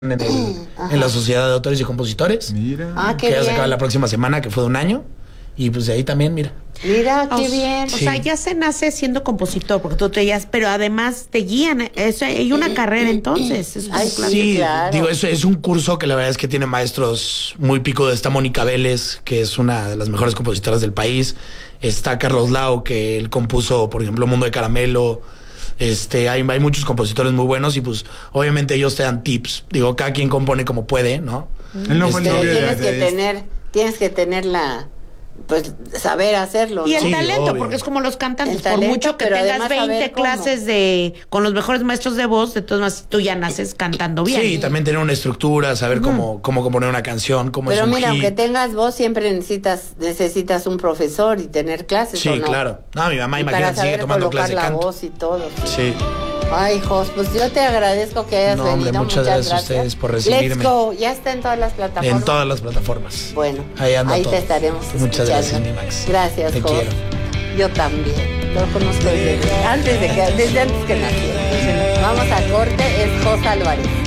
en la Sociedad de Autores y Compositores. Mira. Que ya se acaba la próxima semana, que fue de un año. Y pues de ahí también, mira. Mira, qué bien. O sea, ya se nace siendo compositor, porque tú te guías, pero además te guían. Hay una carrera entonces. Sí, claro. Digo, es un curso que la verdad es que tiene maestros muy pico. Está Mónica Vélez, que es una de las mejores compositoras del país. Está Carlos Lao, que él compuso, por ejemplo, Mundo de Caramelo. Hay muchos compositores muy buenos y pues obviamente ellos te dan tips. Digo, cada quien compone como puede, ¿no? Él no fue el novio tienes que tener la... pues saber hacerlo, ¿no? Y el talento, obvio. Porque es como los cantantes, El talento, por mucho que pero tengas además 20 saber cómo. clases con los mejores maestros de voz, de todas maneras tú ya naces cantando bien. Sí, también tener una estructura, saber cómo componer una canción, cómo Pero es un mira, hit. aunque tengas voz, siempre necesitas un profesor y tener clases, Sí, ¿o no? claro. No, mi mamá, Y para imagínate, sigue saber tomando colocar clase de la canto. voz y todo. Sí. Ay, Jos, pues yo te agradezco que hayas No, venido. hombre, muchas gracias a ustedes por recibirme. Let's Go, ya está en todas las plataformas. En todas las plataformas. Bueno, ahí anda todo. te estaremos Muchas escuchando. gracias, mi Max. Gracias, Te Jos. quiero. Yo también. Lo conozco desde antes que naciera. Vamos a corte, es Jos Álvarez.